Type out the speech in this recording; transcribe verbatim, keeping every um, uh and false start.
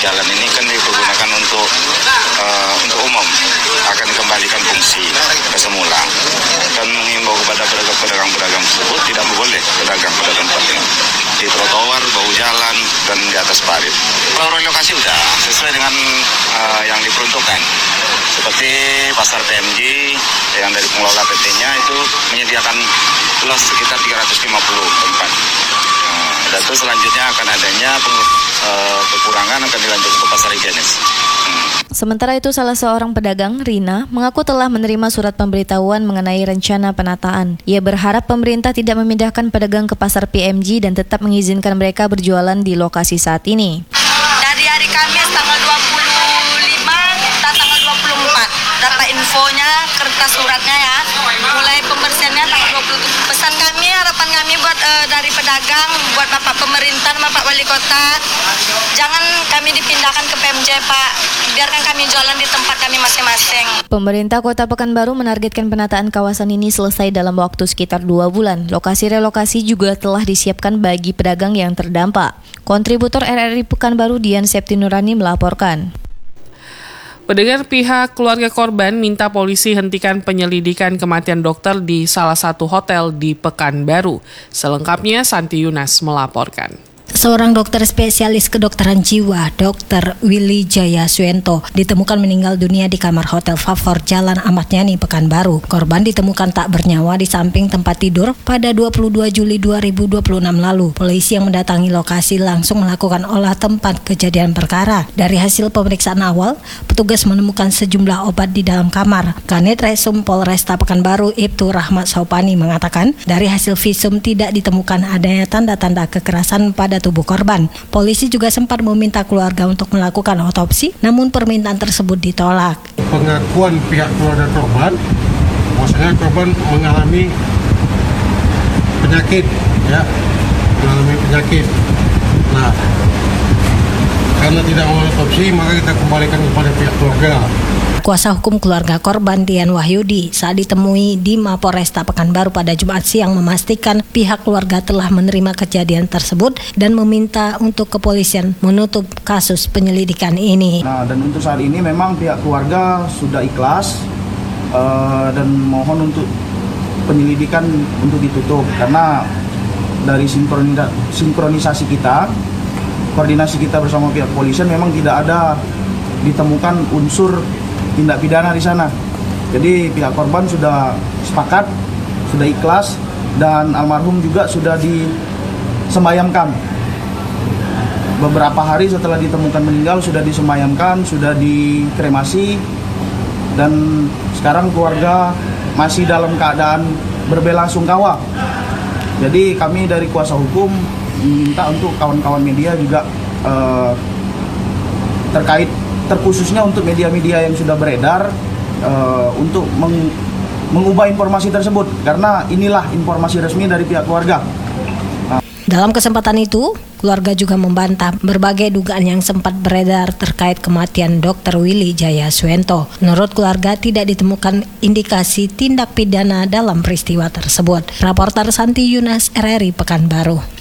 jalan ini kan dipergunakan untuk uh, untuk umum, akan dikembalikan fungsi ke semula. Dan mengimbau kepada pedagang-pedagang tersebut tidak boleh pedagang pada tempat ini di trotoar, bawah jalan, dan di atas parit. Kalau relokasi sudah sesuai dengan uh, yang diperuntukkan. Seperti pasar P M G yang dari pengelola P T-nya itu menyediakan los sekitar tiga ratus lima puluh tempat. Uh, dan itu selanjutnya akan adanya peng- uh, kekurangan akan dilanjutkan ke pasar higienis. Hmm. Sementara itu, salah seorang pedagang, Rina, mengaku telah menerima surat pemberitahuan mengenai rencana penataan. Ia berharap pemerintah tidak memindahkan pedagang ke pasar P M G dan tetap mengizinkan mereka berjualan di lokasi saat ini. Dari hari Kamis tanggal dua puluh lima dan tanggal dua puluh empat. Data infonya, kertas suratnya ya. Mulai pembersihannya tanggal dua puluh tujuh. Pesan kami, harapan kami buat uh, dari pedagang, buat Bapak Pemerintah, Bapak Wali Kota, jangan kami dipindahkan ke P M J, Pak. Biarkan kami jualan di tempat kami masing-masing. Pemerintah Kota Pekanbaru menargetkan penataan kawasan ini selesai dalam waktu sekitar dua bulan. Lokasi relokasi juga telah disiapkan bagi pedagang yang terdampak. Kontributor R R I Pekanbaru Dian Septi Nurani melaporkan. Pendengar, pihak keluarga korban minta polisi hentikan penyelidikan kematian dokter di salah satu hotel di Pekanbaru. Selengkapnya Santi Yunas melaporkan. Seorang dokter spesialis kedokteran jiwa, Dokter Willy Jaya Suento, ditemukan meninggal dunia di kamar hotel Favor Jalan Ahmad Yani, Pekanbaru. Korban ditemukan tak bernyawa di samping tempat tidur pada dua puluh dua Juli dua ribu dua puluh enam lalu. Polisi yang mendatangi lokasi langsung melakukan olah tempat kejadian perkara. Dari hasil pemeriksaan awal, petugas menemukan sejumlah obat di dalam kamar. Kanit Resum Polresta Pekanbaru, Ibtu Rahmat Saupani mengatakan, dari hasil visum tidak ditemukan adanya tanda-tanda kekerasan pada tubuh korban. Polisi juga sempat meminta keluarga untuk melakukan otopsi, namun permintaan tersebut ditolak. Pengakuan pihak keluarga korban, bahwasanya korban mengalami penyakit, ya, mengalami penyakit. Nah, karena tidak mau otopsi, maka kita kembalikan kepada pihak keluarga. Kuasa hukum keluarga korban Dian Wahyudi saat ditemui di Mapolresta Pekanbaru pada Jumat siang memastikan pihak keluarga telah menerima kejadian tersebut dan meminta untuk kepolisian menutup kasus penyelidikan ini. Nah, dan untuk saat ini memang pihak keluarga sudah ikhlas uh, dan mohon untuk penyelidikan untuk ditutup karena dari sinkronisasi kita, koordinasi kita bersama pihak kepolisian memang tidak ada ditemukan unsur tindak pidana di sana. Jadi pihak korban sudah sepakat, sudah ikhlas, dan almarhum juga sudah disemayamkan. Beberapa hari setelah ditemukan meninggal sudah disemayamkan, sudah dikremasi, dan sekarang keluarga masih dalam keadaan berbelasungkawa. Jadi kami dari kuasa hukum minta untuk kawan-kawan media juga eh, terkait terkhususnya untuk media-media yang sudah beredar uh, untuk meng, mengubah informasi tersebut karena inilah informasi resmi dari pihak keluarga. Dalam kesempatan itu, keluarga juga membantah berbagai dugaan yang sempat beredar terkait kematian Dokter Willy Jaya Suento. Menurut keluarga, tidak ditemukan indikasi tindak pidana dalam peristiwa tersebut. Raporter Santi Yunas, R R I Pekanbaru.